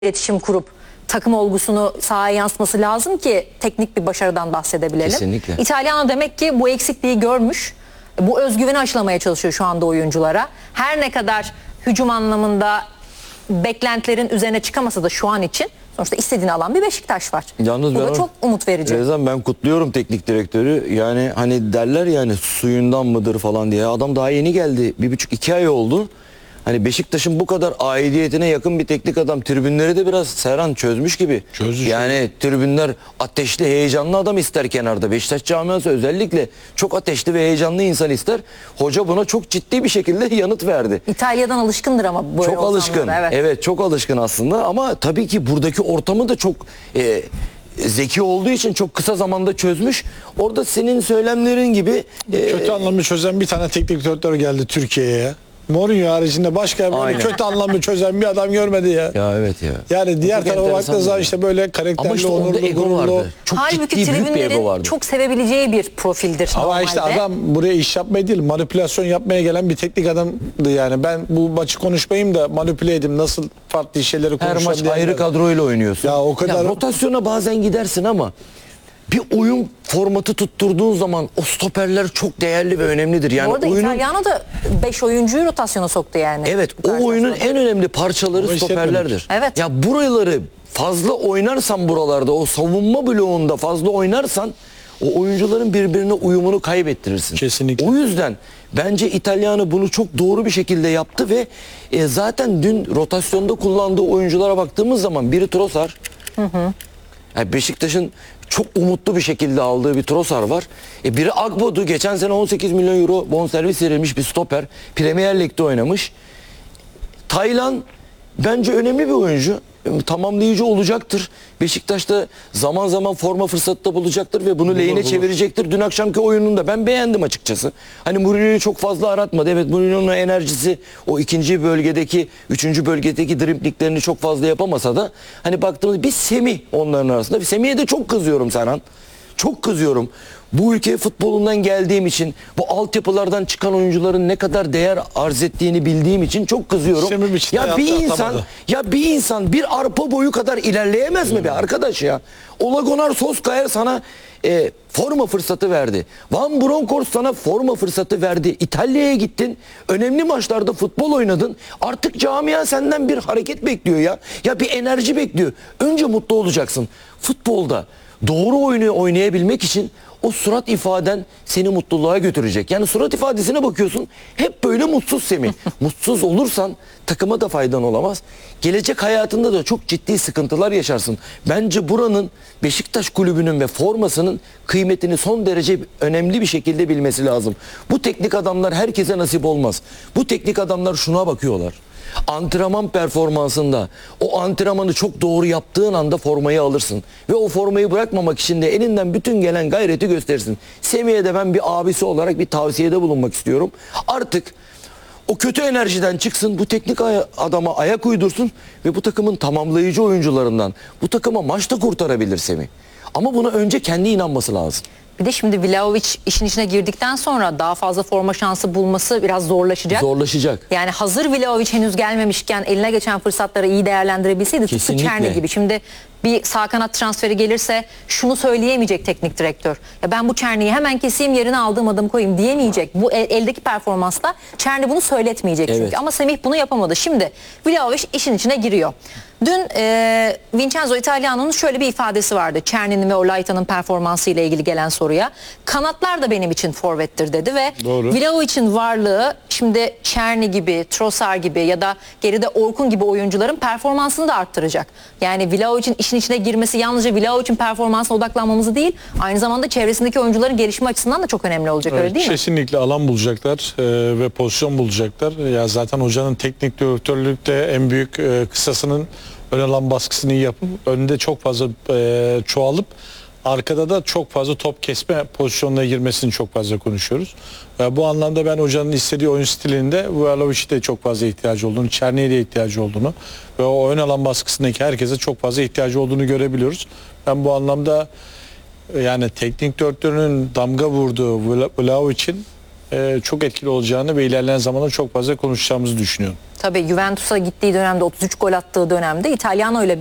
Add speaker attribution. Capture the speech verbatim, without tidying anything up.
Speaker 1: iletişim kurup takım olgusunu sahaya yansıtması lazım ki teknik bir başarıdan bahsedebilelim.
Speaker 2: Kesinlikle.
Speaker 1: İtalyan demek ki bu eksikliği görmüş. Bu özgüveni aşılamaya çalışıyor şu anda oyunculara. Her ne kadar hücum anlamında beklentilerin üzerine çıkamasa da şu an için sonuçta istediğini alan bir Beşiktaş var.
Speaker 2: Yalnız
Speaker 1: bu
Speaker 2: ben
Speaker 1: da çok umut verici.
Speaker 2: Rezan, ben kutluyorum teknik direktörü. Yani hani derler yani suyundan mıdır falan diye. Adam daha yeni geldi. Bir buçuk iki ay oldu. Hani Beşiktaş'ın bu kadar aidiyetine yakın bir teknik adam. Tribünleri de biraz Serhan çözmüş gibi.
Speaker 3: Çözmüş.
Speaker 2: Yani tribünler ateşli, heyecanlı adam ister kenarda. Beşiktaş camiası özellikle çok ateşli ve heyecanlı insan ister. Hoca buna çok ciddi bir şekilde yanıt verdi.
Speaker 1: İtalya'dan alışkındır ama böyle
Speaker 2: Çok alışkın.
Speaker 1: Evet.
Speaker 2: evet çok alışkın aslında ama tabii ki buradaki ortamı da çok e, zeki olduğu için çok kısa zamanda çözmüş. Orada senin söylemlerin gibi e,
Speaker 3: Kötü anlamı çözen bir tane teknik direktör geldi Türkiye'ye. Mourinho haricinde başka böyle
Speaker 2: Aynen.
Speaker 3: kötü anlamı çözen bir adam görmedi ya.
Speaker 2: ya evet ya.
Speaker 3: Yani diğer
Speaker 2: Çok
Speaker 3: tarafa
Speaker 2: enteresan
Speaker 3: baktığı zaman
Speaker 2: bir-
Speaker 3: işte böyle karakterli,
Speaker 2: Ama işte onda
Speaker 3: onurlu,
Speaker 2: ego
Speaker 3: gururlu.
Speaker 2: vardı. Çok
Speaker 1: Halbuki
Speaker 2: ciddi büyük bir ego
Speaker 1: tribünlerin
Speaker 2: vardı.
Speaker 1: çok sevebileceği bir profildir
Speaker 3: Ama
Speaker 1: normalde.
Speaker 3: işte adam buraya iş yapmaya değil, manipülasyon yapmaya gelen bir teknik adamdı yani. Ben bu maçı konuşmayayım da manipüle edeyim, nasıl farklı şeyleri
Speaker 2: Her
Speaker 3: konuşalım
Speaker 2: maç
Speaker 3: diye.
Speaker 2: ayrı kadroyla oynuyorsun.
Speaker 3: Ya o kadar-
Speaker 2: rotasyona bazen gidersin ama bir oyun formatı tutturduğun zaman o stoperler çok değerli ve önemlidir. Yani
Speaker 1: Bu arada
Speaker 2: oyunun
Speaker 1: İtalyano da beş oyuncuyu rotasyona soktu yani.
Speaker 2: Evet,
Speaker 1: Bu
Speaker 2: o oyunun
Speaker 1: karşılaşmada.
Speaker 2: en önemli parçaları
Speaker 3: Ama
Speaker 2: stoperlerdir.
Speaker 1: Evet.
Speaker 2: Ya buraları fazla oynarsan buralarda, o savunma bloğunda fazla oynarsan o oyuncuların birbirine uyumunu kaybettirirsin.
Speaker 3: Kesinlikle.
Speaker 2: O yüzden bence İtalyanı bunu çok doğru bir şekilde yaptı ve e, zaten dün rotasyonda kullandığı oyunculara baktığımız zaman biri Trossard. Hı hı. Yani Beşiktaş'ın çok umutlu bir şekilde aldığı bir Trossard var. E biri Agbo'du. Geçen sene on sekiz milyon euro bonservis verilmiş bir stoper. Premier Lig'de oynamış. Taylan bence önemli bir oyuncu. Tamamlayıcı olacaktır. Beşiktaş'ta zaman zaman forma fırsatı da bulacaktır ve bunu lehine
Speaker 3: bulur.
Speaker 2: çevirecektir. Dün akşamki oyununda ben beğendim açıkçası. Hani Mourinho'yu çok fazla aratmadı. Evet, Mourinho'nun enerjisi o ikinci bölgedeki, üçüncü bölgedeki dripliklerini çok fazla yapamasa da hani baktığımız bir Semih onların arasında. Semih'e de çok kızıyorum Serhan. Çok kızıyorum. Bu ülke futbolundan geldiğim için, bu altyapılardan çıkan oyuncuların ne kadar değer arz ettiğini bildiğim için çok kızıyorum.
Speaker 3: Semih için
Speaker 2: Ya bir
Speaker 3: hayatta
Speaker 2: insan,
Speaker 3: atamadı.
Speaker 2: ya bir insan bir arpa boyu kadar ilerleyemez mi be arkadaş ya? Ole Gunnar Solskjaer sana e, forma fırsatı verdi. Van Bronckhorst sana forma fırsatı verdi. İtalya'ya gittin. Önemli maçlarda futbol oynadın. Artık camia senden bir hareket bekliyor ya. Ya bir enerji bekliyor. Önce mutlu olacaksın. Futbolda doğru oyunu oynayabilmek için o surat ifaden seni mutluluğa götürecek. Yani surat ifadesine bakıyorsun, hep böyle mutsuz Semih. Mutsuz olursan takıma da faydan olamaz. Gelecek hayatında da çok ciddi sıkıntılar yaşarsın. Bence buranın, Beşiktaş kulübünün ve formasının kıymetini son derece önemli bir şekilde bilmesi lazım. Bu teknik adamlar herkese nasip olmaz. Bu teknik adamlar şuna bakıyorlar. Antrenman performansında o antrenmanı çok doğru yaptığın anda formayı alırsın. Ve o formayı bırakmamak için de elinden bütün gelen gayreti gösterirsin. Semih'e de ben bir abisi olarak bir tavsiyede bulunmak istiyorum. Artık o kötü enerjiden çıksın, bu teknik aya- adama ayak uydursun ve bu takımın tamamlayıcı oyuncularından bu takıma maçta kurtarabilir Semih. Ama buna önce kendi inanması lazım.
Speaker 1: Bir de şimdi Vlahovic işin içine girdikten sonra daha fazla forma şansı bulması biraz zorlaşacak.
Speaker 2: Zorlaşacak.
Speaker 1: Yani hazır Vlahovic henüz gelmemişken eline geçen fırsatları iyi değerlendirebilseydi tıpkı
Speaker 2: Kesinlikle.
Speaker 1: Çerni gibi. Şimdi bir sağ kanat transferi gelirse şunu söyleyemeyecek teknik direktör. Ya ben bu Çerni'yi hemen keseyim, yerine aldığım adamı koyayım diyemeyecek. Bu el- eldeki performansla Çerni bunu söyletmeyecek çünkü.
Speaker 2: Evet.
Speaker 1: Ama Semih bunu yapamadı. Şimdi Vlahovic işin içine giriyor. Dün e, Vincenzo Italiano'nun şöyle bir ifadesi vardı. Çerni'nin ve Olaita'nın performansı ile ilgili gelen soruya. Kanatlar da benim için forvettir dedi ve
Speaker 3: Doğru.
Speaker 1: Vlahovic'in varlığı şimdi Çerni gibi, Trossard gibi ya da geride Orkun gibi oyuncuların performansını da arttıracak. Yani Vlahovic'in işin içine girmesi yalnızca Vlahovic'in performansına odaklanmamızı değil, aynı zamanda çevresindeki oyuncuların gelişme açısından da çok önemli olacak, öyle
Speaker 3: Evet,
Speaker 1: değil mi?
Speaker 3: kesinlikle alan bulacaklar e, ve pozisyon bulacaklar. Ya zaten hocanın teknik direktörlükte en büyük e, kısasının ön alan baskısını yapıp önde çok fazla e, çoğalıp arkada da çok fazla top kesme pozisyonuna girmesini çok fazla konuşuyoruz. E, bu anlamda ben hocanın istediği oyun stilinde Vlahovic'e de çok fazla ihtiyacı olduğunu, Çerni'ye de ihtiyacı olduğunu ve o ön alan baskısındaki herkese çok fazla ihtiyacı olduğunu görebiliyoruz. Ben bu anlamda yani teknik direktörünün damga vurduğu Vlahovic'in e, çok etkili olacağını ve ilerleyen zamanda çok fazla konuşacağımızı düşünüyorum.
Speaker 1: Tabii Juventus'a gittiği dönemde otuz üç gol attığı dönemde İtalyano ile